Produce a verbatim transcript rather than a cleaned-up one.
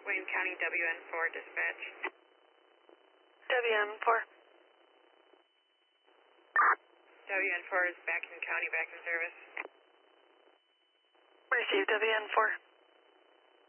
Wayne County W N four dispatch. W N four. W N four is back in county, back in service. Received W N four.